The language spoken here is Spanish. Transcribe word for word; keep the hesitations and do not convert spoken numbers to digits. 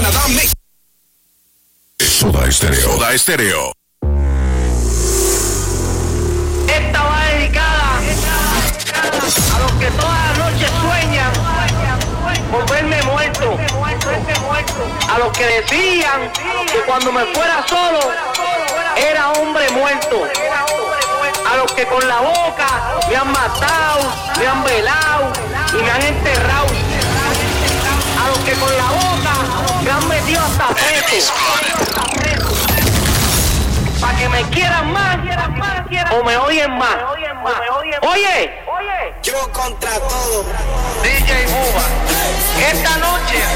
Canadá, México. Soda Estéreo. Soda Estéreo. Esta va dedicada a los que todas las noches sueñan con verme muerto. A los que decían que cuando me fuera solo era hombre muerto. A los que con la boca me han matado, me han velado y me han enterrado. A los que con la boca me han metido hasta preso. Para que me quieran más o me oyen más. Oye, yo contra todo. D J Bubba, esta noche